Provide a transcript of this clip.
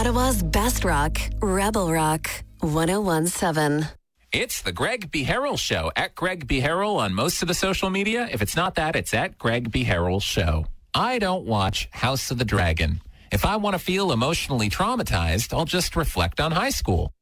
Ottawa's best rock, Rebel Rock, 101.7. It's the Greg B. Harrell Show, at Greg B. Harrell on most of the social media. If it's not that, it's at Greg B. Harrell Show. I don't watch House of the Dragon. If I want to feel emotionally traumatized, I'll just reflect on high school.